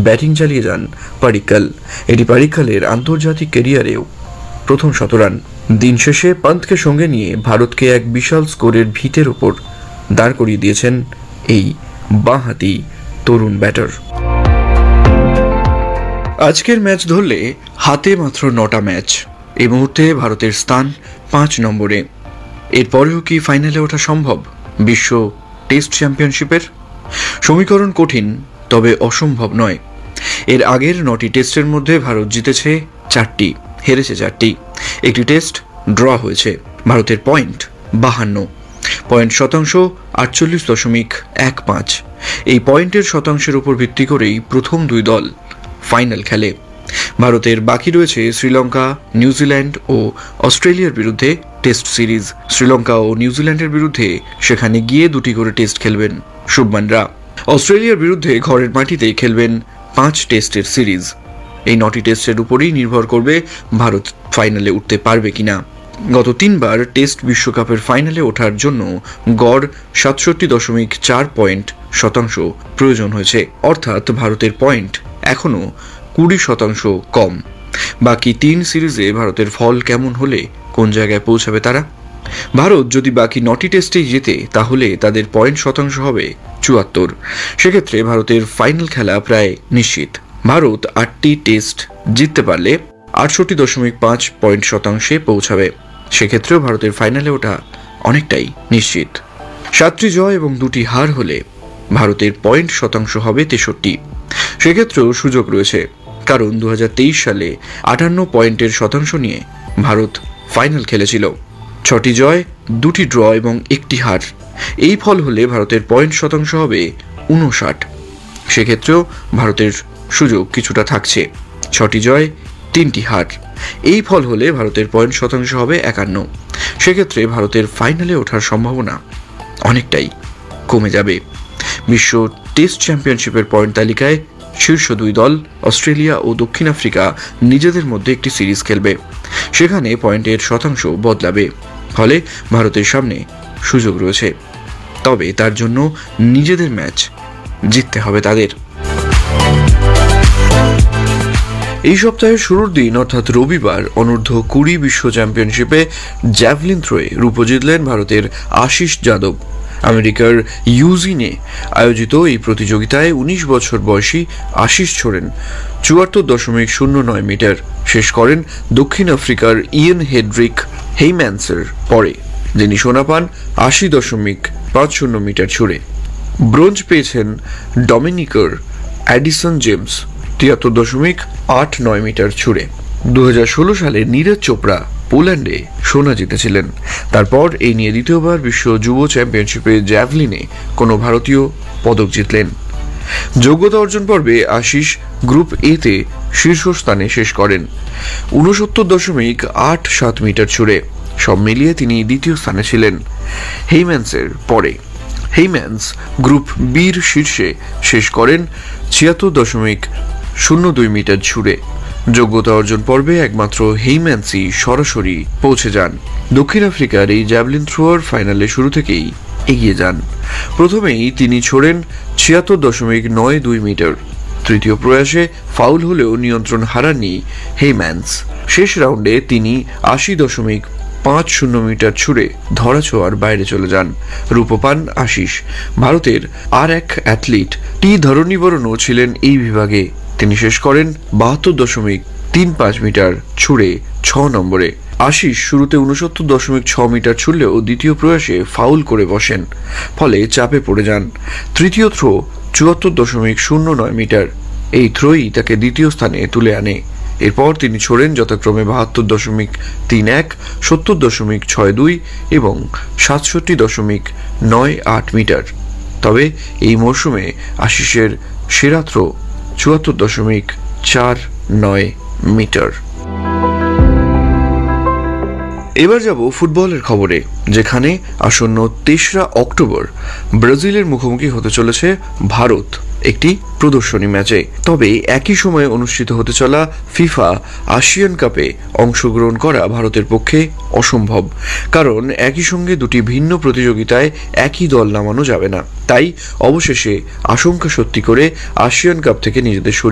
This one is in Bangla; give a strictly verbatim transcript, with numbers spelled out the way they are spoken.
ব্যাটিং চালিয়ে যান পারিক্কাল। এটি পারিক্কালের আন্তর্জাতিক ক্যারিয়ারেও প্রথম শতরান। দিন শেষে পান্তকে সঙ্গে নিয়ে ভারতকে এক বিশাল স্কোরের ভিতের ওপর দাঁড় করিয়ে দিয়েছেন এই বাঁহাতি তরুণ ব্যাটার। আজকের ম্যাচ ধরলে হাতে মাত্র নটা ম্যাচ। এই মুহূর্তে ভারতের স্থান পাঁচ নম্বরে। এরপরেও কি ফাইনালে ওঠা সম্ভব বিশ্ব টেস্ট চ্যাম্পিয়নশিপের? সমীকরণ কঠিন, তবে অসম্ভব নয়। এর আগের নটি টেস্টের মধ্যে ভারত জিতেছে চারটি, হেরেছে চারটি। একটি টেস্ট ড্র হয়েছে। ভারতের পয়েন্ট বাহান্ন, পয়েন্ট শতাংশ আটচল্লিশ দশমিক এক পাঁচ। এই পয়েন্টের শতাংশের উপর ভিত্তি করেই প্রথম দুই দল ফাইনাল খেলে। ভারতের বাকি রয়েছে শ্রীলঙ্কা, নিউজিল্যান্ড ও অস্ট্রেলিয়ার বিরুদ্ধে টেস্ট সিরিজ। শ্রীলঙ্কা ও নিউজিল্যান্ডের বিরুদ্ধে সেখানে গিয়ে দুটি করে টেস্ট খেলবেন শুভমানরা। অস্ট্রেলিয়ার বিরুদ্ধে ঘরের মাটিতে খেলবেন পাঁচ টেস্টের সিরিজ। এই নটি টেস্টের উপরেই নির্ভর করবে ভারত ফাইনালে উঠতে পারবে কিনা। গত তিনবার টেস্ট বিশ্বকাপের ফাইনালে ওঠার জন্য গড় সাতষট্টি দশমিক চার পয়েন্ট শতাংশ প্রয়োজন হয়েছে, অর্থাৎ ভারতের পয়েন্ট এখনও কুড়ি শতাংশ কম। বাকি তিন সিরিজে ভারতের ফল কেমন হলে কোন জায়গায় পৌঁছাবে তারা? ভারত যদি বাকি নটি টেস্টেই জেতে তাহলে তাদের পয়েন্ট শতাংশ হবে চুয়াত্তর। সেক্ষেত্রে ভারতের ফাইনাল খেলা প্রায় নিশ্চিত। ভারত আটটি টেস্ট জিততে পারলে আটষট্টি দশমিক পাঁচ পয়েন্ট শতাংশে পৌঁছাবে। সেক্ষেত্রেও ভারতের ফাইনালে ওঠা অনেকটাই নিশ্চিত। সাতটি জয় এবং দুটি হার হলে ভারতের পয়েন্ট শতাংশ হবে তেষট্টি। সেক্ষেত্রেও সুযোগ রয়েছে, কারণ দু হাজার তেইশ সালে আটান্ন পয়েন্টের শতাংশ নিয়ে ভারত ফাইনাল খেলেছিল। ছটি জয়, দুটি ড্র এবং একটি হার। এই ফল হলে ভারতের পয়েন্ট শতাংশ হবে উনষাট। সেক্ষেত্রেও ভারতের সুযোগ কিছুটা থাকছে। ছটি জয়, তিনটি হার। এই ফল হলে ভারতের পয়েন্ট শতাংশ হবে একান্ন। সেক্ষেত্রে ভারতের ফাইনালে ওঠার সম্ভাবনা অনেকটাই কমে যাবে। বিশ্ব টেস্ট চ্যাম্পিয়নশিপের পয়েন্ট তালিকায় শীর্ষ দুই দল অস্ট্রেলিয়া ও দক্ষিণ আফ্রিকা নিজেদের মধ্যে একটি সিরিজ খেলবে। সেখানে পয়েন্টের শতাংশ বদলাবে, ফলে ভারতের সামনে সুযোগ রয়েছে। তবে তার জন্য নিজেদের ম্যাচ জিততে হবে তাদের। এই সপ্তাহের শুরুর দিন অর্থাৎ রবিবার অনূর্ধ্ব কুড়ি বিশ্ব চ্যাম্পিয়নশিপে জ্যাভলিন থ্রোয়ে রূপ জিতলেন ভারতের আশিস যাদব। আমেরিকার ইউজিনে আয়োজিত এই প্রতিযোগিতায় উনিশ বছর বয়সী আশিস ছোড়েন চুয়াত্তর দশমিক শূন্য নয় মিটার। শেষ করেন দক্ষিণ আফ্রিকার ইয়েন হেড্রিক হেইম্যান্সের পরে, যিনি সোনা পান আশি দশমিক পাঁচ শূন্য মিটার ছুড়ে। ব্রোঞ্জ পেয়েছেন ডমিনিকার অ্যাডিসন জেমস তিয়াত্তর দশমিক আট নয় মিটার ছুড়ে। দু হাজার ষোলো সালে নীরজ চোপড়া পোল্যান্ডে সোনা জিতেছিলেন। তারপর এই নিয়ে দ্বিতীয়বার বিশ্ব যুব চ্যাম্পিয়নশিপে জ্যাভলিনে কোনো ভারতীয় পদক জিতলেন। যোগ্যতা অর্জন পর্বে আশিস গ্রুপ এ তে শীর্ষস্থানে শেষ করেন উনসত্তর দশমিক আট সাত মিটার ছুড়ে। সব মিলিয়ে তিনি দ্বিতীয় স্থানে ছিলেন হেইম্যান্সের পরে। হেইম্যান্স গ্রুপ বির শীর্ষে শেষ করেন ছিয়াত্তর দশমিক শূন্য দুই মিটার ছুড়ে। যোগ্যতা অর্জন পর্বে একমাত্র হেইম্যান্সই সরাসরি পৌঁছে যান। দক্ষিণ আফ্রিকার এই জ্যাভলিন থ্রোয়ার ফাইনালে শুরু থেকেই এগিয়ে যান। প্রথমেই তিনি ছোড়েন ছিয়াত্তর দশমিক নয় দুই মিটার। তৃতীয় প্রয়াসে ফাউল হলেও নিয়ন্ত্রণ হারাননি হেইম্যান্স। শেষ রাউন্ডে তিনি আশি দশমিক পাঁচ শূন্য মিটার ছুড়ে ধরাছোঁয়ার বাইরে চলে যান। রূপ পান আশিস। ভারতের আর এক অ্যাথলিট টি ধরণীবরণও ছিলেন এই বিভাগে। তিনি শেষ করেন বাহাত্তর দশমিক তিন পাঁচ মিটার ছুড়ে ছ নম্বরে। আশিস শুরুতে উনসত্তর দশমিক ছ মিটার ছুড়লেও দ্বিতীয় প্রয়াসে ফাউল করে বসেন, ফলে চাপে পড়ে যান। তৃতীয় থ্রো চুয়াত্তর দশমিক শূন্য নয় মিটার। এই থ্রোই তাকে দ্বিতীয় স্থানে তুলে আনে। এরপর তিনি ছোড়েন যথাক্রমে বাহাত্তর দশমিক তিন এক, সত্তর দশমিক ছয় দুই এবং সাতষট্টি দশমিক নয় আট মিটার। তবে এই মরশুমে আশিসের সেরা থ্রো চুয়াত্তর দশমিক চার নয় মিটার। এবার যাব ফুটবলের খবরে, যেখানে আসন্ন তেসরা অক্টোবর ব্রাজিলের মুখোমুখি হতে চলেছে ভারত একটি প্রদর্শনী ম্যাচে। তবে একই সময়ে অনুষ্ঠিত হতে চলা ফিফা আসিয়ান কাপে অংশগ্রহণ করা ভারতের পক্ষে অসম্ভব, কারণ একই সঙ্গে দুটি ভিন্ন প্রতিযোগিতায় একই দল নামানো যাবে না। তাই অবশেষে আশঙ্কা সত্যি করে আসিয়ান কাপ থেকে নিজেদের